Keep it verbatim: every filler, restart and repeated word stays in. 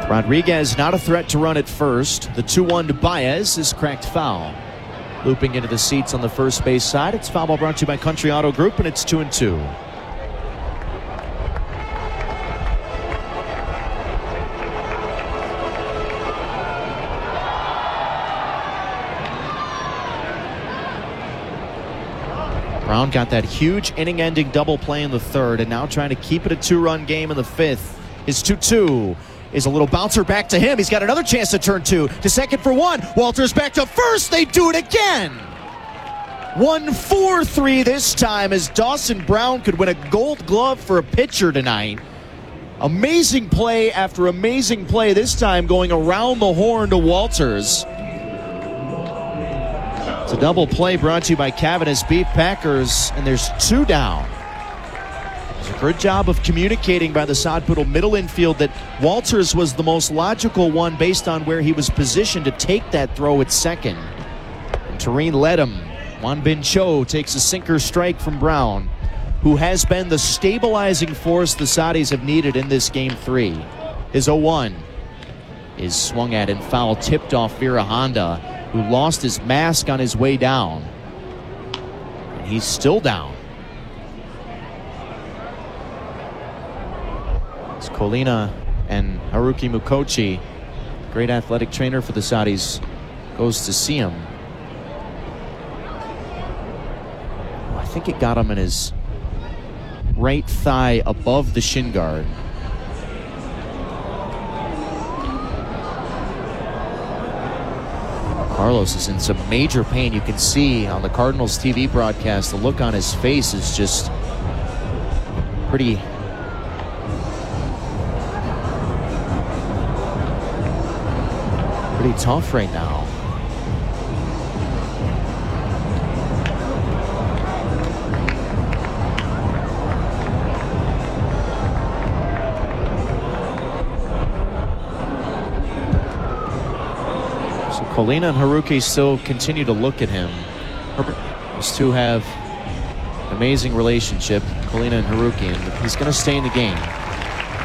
Rodriguez not a threat to run at first. The two one to Baez is cracked foul. Looping into the seats on the first base side. It's foul ball brought to you by Country Auto Group, and it's two and two. Brown got that huge inning-ending double play in the third, and now trying to keep it a two-run game in the fifth. His two two is a little bouncer back to him. He's got another chance to turn two. To second for one. Walters back to first. They do it again. one four three this time, as Dawson Brown could win a Gold Glove for a pitcher tonight. Amazing play after amazing play, this time going around the horn to Walters. It's a double play brought to you by Cavanis Beef Packers, and there's two down. It's a good job of communicating by the Sod Poodle middle infield that Walters was the most logical one based on where he was positioned to take that throw at second. And Tureen led him. Juan Bin Cho takes a sinker strike from Brown, who has been the stabilizing force the Saudis have needed in this game three. His oh one is swung at and foul, tipped off Vera Honda, who lost his mask on his way down. And he's still down. It's Colina and Haruki Mukochi, great athletic trainer for the Saudis, goes to see him. I think it got him in his right thigh above the shin guard. Carlos is in some major pain. You can see on the Cardinals T V broadcast, the look on his face is just pretty pretty tough right now. So Colina and Haruki still continue to look at him. Those two have an amazing relationship, Colina and Haruki, and he's going to stay in the game.